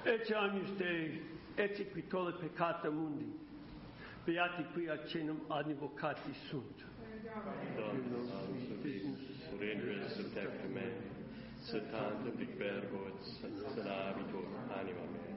Ecce agnus Dei, ecce qui tollit peccata mundi. Beati qui acenum advocati sunt. Surrender subtectum me, sit tantum dic verbo et sanabitur anima me.